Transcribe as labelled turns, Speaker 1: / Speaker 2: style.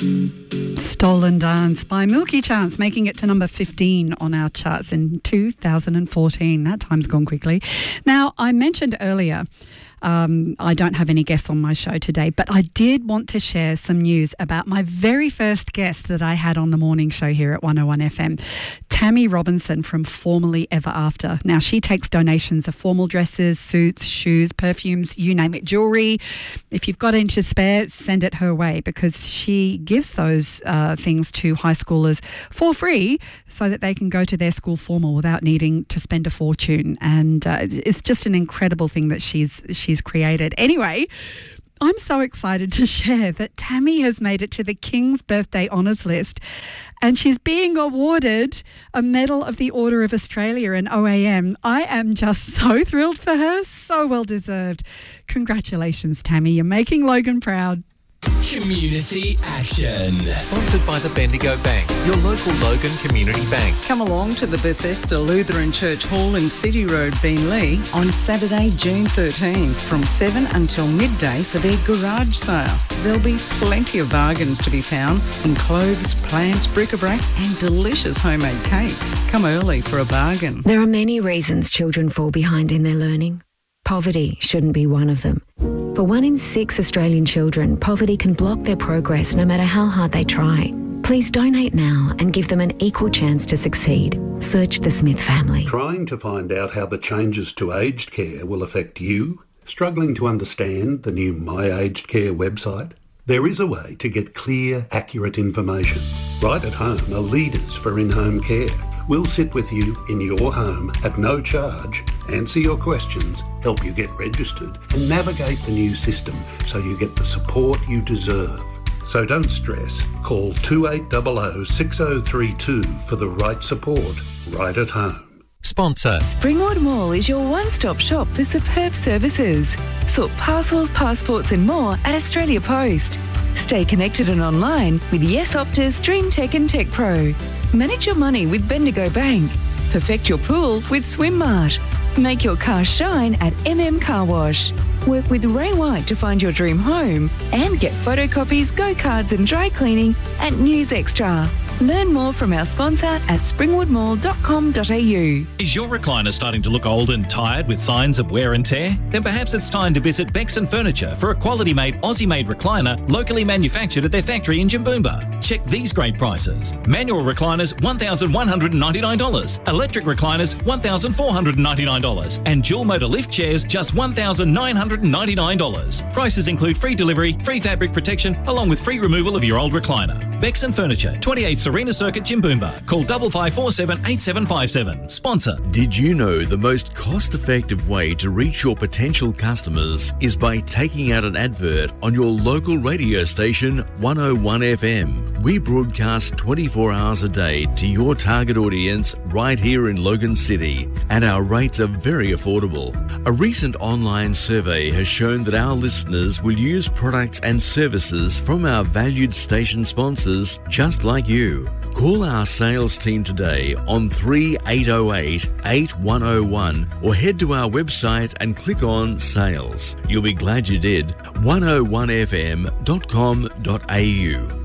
Speaker 1: Stolen Dance by Milky Chance, making it to number 15 on our charts in 2014. That time's gone quickly. Now, I mentioned earlier, I don't have any guests on my show today, but I did want to share some news about my very first guest that I had on the morning show here at 101 FM, Tammy Robinson from Formerly Ever After. Now, she takes donations of formal dresses, suits, shoes, perfumes, you name it, jewellery. If you've got any to spare, send it her way, because she gives those things to high schoolers for free so that they can go to their school formal without needing to spend a fortune. And it's just an incredible thing that she's created. Anyway, I'm so excited to share that Tammy has made it to the King's Birthday Honours List, and she's being awarded a Medal of the Order of Australia and OAM. I am just so thrilled for her. So well deserved. Congratulations, Tammy. You're making Logan proud.
Speaker 2: Community Action.
Speaker 3: Sponsored by the Bendigo Bank, your local Logan Community Bank.
Speaker 4: Come along to the Bethesda Lutheran Church Hall in City Road, Beenleigh on Saturday, June 13 from 7 until midday for their garage sale. There'll be plenty of bargains to be found in clothes, plants, bric-a-brac and delicious homemade cakes. Come early for a bargain.
Speaker 5: There are many reasons children fall behind in their learning. Poverty shouldn't be one of them. For 1 in 6 Australian children, poverty can block their progress no matter how hard they try. Please donate now and give them an equal chance to succeed. Search the Smith family.
Speaker 6: Trying to find out how the changes to aged care will affect you? Struggling to understand the new My Aged Care website? There is a way to get clear, accurate information. Right at Home are leaders for in-home care. We'll sit with you in your home at no charge, answer your questions, help you get registered and navigate the new system so you get the support you deserve. So don't stress. Call 2800 6032 for the right support right at home.
Speaker 3: Sponsor.
Speaker 7: Springwood Mall is your one-stop shop for superb services. Sort parcels, passports and more at Australia Post. Stay connected and online with Yes Optus, Dream Tech and Tech Pro. Manage your money with Bendigo Bank. Perfect your pool with SwimMart. Make your car shine at Car Wash. Work with Ray White to find your dream home and get photocopies, go-cards and dry cleaning at News Extra. Learn more from our sponsor at springwoodmall.com.au.
Speaker 8: Is your recliner starting to look old and tired with signs of wear and tear? Then perhaps it's time to visit Bexon Furniture for a quality-made, Aussie-made recliner locally manufactured at their factory in Jimboomba. Check these great prices. Manual recliners, $1,199. Electric recliners, $1,499. And dual motor lift chairs, just $1,999. Prices include free delivery, free fabric protection, along with free removal of your old recliner. Bexon Furniture, 28 Serena Circuit, Jimboomba. Call 5547 8757. Sponsor.
Speaker 9: Did you know the most cost-effective way to reach your potential customers is by taking out an advert on your local radio station 101 FM? We broadcast 24 hours a day to your target audience right here in Logan City, and our rates are very affordable. A recent online survey has shown that our listeners will use products and services from our valued station sponsors just like you. Call our sales team today on 3808 8101 or head to our website and click on Sales. You'll be glad you did. 101fm.com.au.